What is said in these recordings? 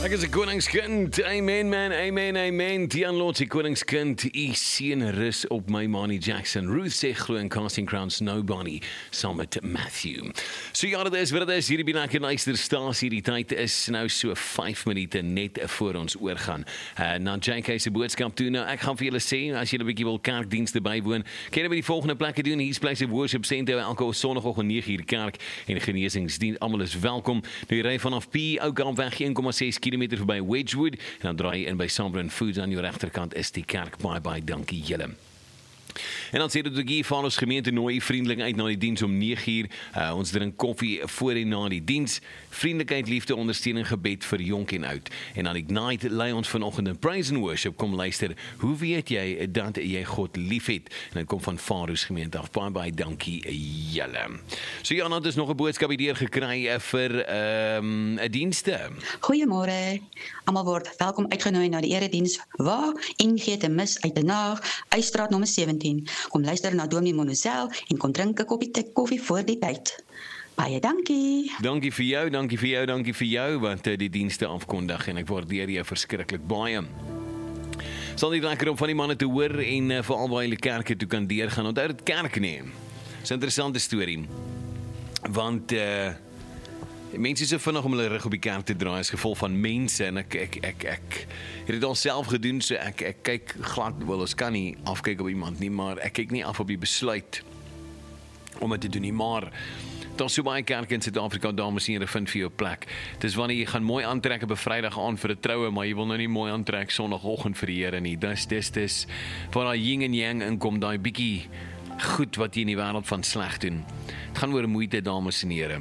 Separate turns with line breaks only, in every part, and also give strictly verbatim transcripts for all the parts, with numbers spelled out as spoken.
Ek is 'n koningskind, amen man, amen, amen. Tian Lotse koningskind, u seën rus op my Manny Jackson. Ruth sê glo in Casting Crowns Nobody, saam met Matthew. So ja, dit is wat dit is, hierdie binnekie luisterstasie, die tyd is nou so vyf minute net voor ons oorgaan. Uh, na J K se boodskap toe, nou ek gaan vir julle sê, as julle 'n bietjie wil kerkdienste bywoon, kan jy by die volgende plekke doen, hier's Place of Worship Center, elke Sondagoggend nege uur kerk en genesingsdiens, almal is welkom. Nou jy ry vanaf P, Oukamp weg een komma ses kilometer voorbij Wedgwood, en dan draai je in bij Sovereign Foods, aan je rechterkant is die kerk. Bye bye, dankie julle. En dan sê dit ook hier van ons gemeente nooi vriendelik uit na die diens om nege uur. Uh, ons drink koffie voor en na die diens. Vriendelikheid, liefde, ondersteuning, gebed vir jonk en oud. En aan Ignite lei ons vanoggend in Praise and Worship. Kom luister, hoe weet jy dat jy God lief het? En dit kom van Faroes gemeente af. Bye bye, dankie julle. So ja, nou is nog 'n boodskap hier gekry vir ehm um, dienste.
Goeiemôre. Almal word welkom uitgenooi na die erediens waar N G te mis uit Den Haag, Uitstraat nommer sewentien. Kom luister na Dominee Monozel en kom drink 'n koppie te koffie voor die tyd. Baie dankie.
Dankie vir jou, dankie vir jou, dankie vir jou wat uh, die dienste afkondig en ek waardeer jou verskriklik baie. Sal nie lekker om van die manne te hoor en uh, veral waar hulle kerke toe kan deurgaan. Onthou dit kerk neem. Dis 'n interessante storie. Want uh, mense is so vinnig om hulle rug op die kerk te draai as gevolg van mense en ek ek ek ek het dit al self gedoen, so ek ek kyk glad, wel ons kan nie afkyk op iemand nie, maar ek kyk nie af op die besluit om dit te doen nie, maar daar's so baie kerke in Suid-Afrika, dames en here, vind vir jou plek. Dis wanneer jy gaan mooi aantrek op 'n Vrydag aan vir 'n troue, maar jy wil nou nie mooi aantrek Sondagoggend vir die Here nie. Dis dis dis waar daai yin en yang inkom, daai bietjie goed wat jy in die wêreld van sleg doen. Dit gaan oor moeite, dames en here.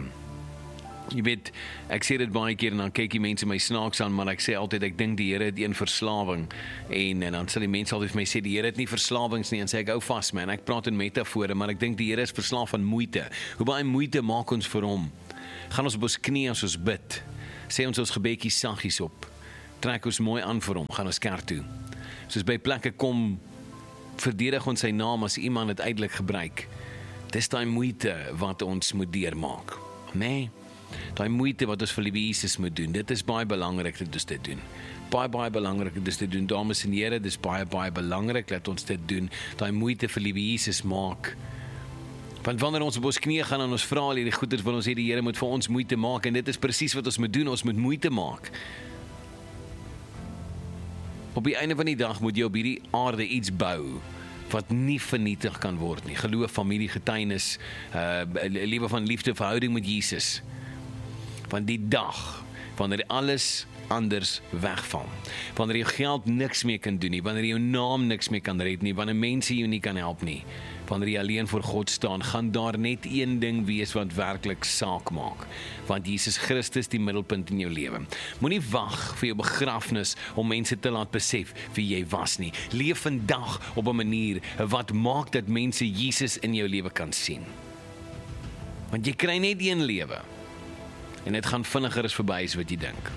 Jy weet, ek sê dit baie keer en dan kyk die mense my snaaks aan, maar ek sê altyd, ek dink die Here het een verslawing en, en dan sal die mense altyd vir my sê, die Here het nie verslawings nie, en sê ek, hou vas man, ek praat in metafore, maar ek dink die Here is verslaaf van moeite. Hoe baie moeite maak ons vir hom? Gaan ons op ons knie as ons bid, sê ons ons gebedjies saggies op, trek ons mooi aan vir hom, gaan ons kerk toe. Soos by plekke kom, verdedig ons sy naam as iemand het uitlik gebruik. Dis daai moeite wat ons moet deurmaak, nee? Daai moeite wat ons vir liewe Jesus moet doen, dit is baie belangrik dat ons dit doen. Baie, baie belangrik dat ons dit doen, dames en here, dit is baie, baie belangrik dat ons dit doen, daai moeite vir liewe Jesus maak. Want wanneer ons op ons knieë gaan en ons vra al hierdie goeders, wil ons sê die Here moet vir ons moeite maak, en dit is presies wat ons moet doen, ons moet moeite maak. Op die einde van die dag moet jy op hierdie aarde iets bou, wat nie vernietig kan word nie. Geloof, familie, getuienis, uh, lewe van liefde, verhouding met Jesus. Van die dag, wanneer alles anders wegval, wanneer jou geld niks meer kan doen nie, wanneer jou naam niks meer kan red nie, wanneer mense jou nie kan help nie, wanneer jy alleen voor God staan, gaan daar net een ding wees wat werklik saak maak, want Jesus Christus die middelpunt in jou lewe. Moenie wag vir jou begrafnis om mense te laat besef wie jy was nie. Leef vandag op 'n manier wat maak dat mense Jesus in jou lewe kan sien. Want jy kry net een lewe. En dit gaan vinniger as verby as wat jy dink.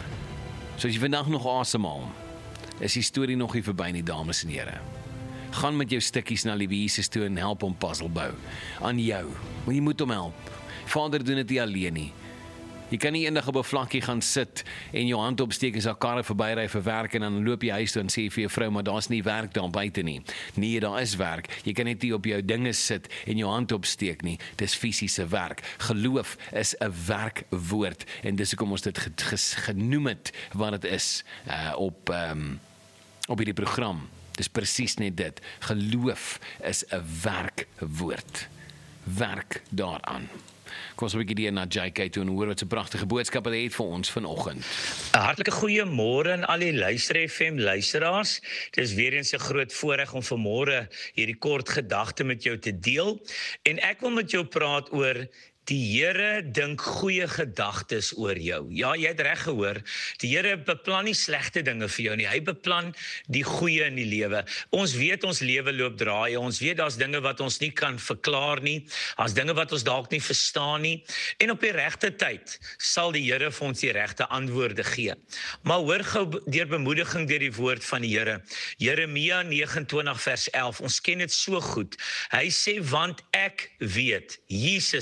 So as jy vandag nog asemhaal, is die storie nog nie verby nie, dames en here. Gaan met jou stukkies na liewe Jesus toe en help hom puzzle bou. Aan jou. Maar jy moet hom help. Vader doen dit nie alleen nie. Jy kan nie eendag op 'n vlakkie gaan sit en jou hand opsteek as 'n karre verbyry vir werk en dan loop jy huis toe en sê vir jou vrou, maar daar's nie werk daar buite nie. Nee, daar is werk. Jy kan net nie op jou dinge sit en jou hand opsteek nie. Dis fisiese werk. Geloof is 'n werkwoord en dis hoekom ons dit genoem het wat dit is uh, op um, op hierdie program. Dis presies net dit. Geloof is 'n werkwoord. Werk daaraan. Kom ons 'n bietjie na J K toe en hoor wat 'n pragtige boodskap hy het vir ons vanoggend.
'n Hartlike goeiemôre aan al die Luister F M luisteraars. Dit is weer eens 'n groot voorreg om vanmôre hierdie kort gedagte met jou te deel. En ek wil met jou praat oor die Here dink goeie gedagtes oor jou. Ja, jy het reg gehoor. Die Here beplan nie slegte dinge vir jou nie. Hy beplan die goeie in die lewe. Ons weet ons lewe loop draaie. Ons weet daar's dinge wat ons nie kan verklaar nie. Daar's dinge wat ons dalk nie verstaan nie. En op die regte tyd sal die Here vir ons die regte antwoorde gee. Maar hoor gou deur bemoediging deur die woord van die Here. Jeremia nege en twintig vers elf. Ons ken dit so goed. Hy sê, want ek weet, Jesus, hoof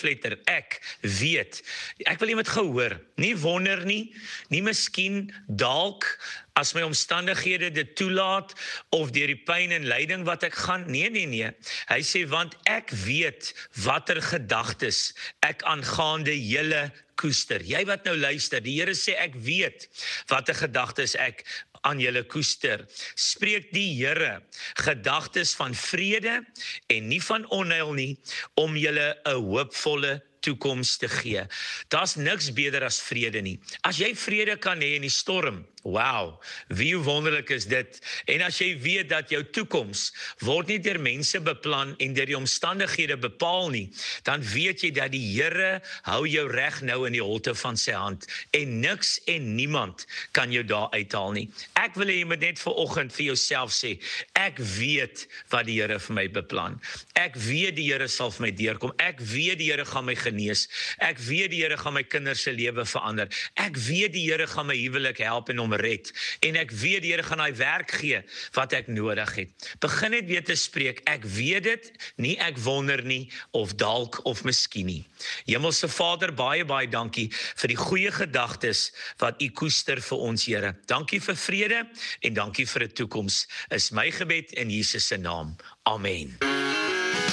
hoofletter, ek weet. Ek wil iemand gehoor, nie wonder nie, nie miskien, dalk, as my omstandighede dit toelaat, of deur die pyn en lyding wat ek gaan, nee, nee, nee, hy sê, want ek weet watter gedagtes ek aangaande julle koester. Jy wat nou luister, die Here sê, ek weet watter gedagtes ek aan julle koester. Spreek die Here gedagtes van vrede en nie van onheil nie, om julle 'n hoopvolle toekoms te gee. Daar's niks beter as vrede nie. As jy vrede kan hê in die storm, wow, wie wonderlik is dit. En as jy weet dat jou toekoms word nie deur mense beplan en deur die omstandighede bepaal nie, dan weet jy dat die Here hou jou reg nou in die holte van sy hand en niks en niemand kan jou daar uithaal nie. Ek wil hê jy moet net vanoggend vir jouself sê, ek weet wat die Here vir my beplan. Ek weet die Here sal vir my deurkom. Ek weet die Here gaan my genees. Ek weet die Here gaan my kinders se lewe verander. Ek weet die Here gaan my huwelik help en hom red. En ek weet die Here gaan hy werk gee wat ek nodig het. Begin net weer te spreek, ek weet dit, nie ek wonder nie, of dalk of miskien nie. Hemelse Vader, baie baie dankie vir die goeie gedagtes wat U koester vir ons, Here. Dankie vir vrede en dankie vir 'n toekoms. Is my gebed in Jesus se naam. Amen.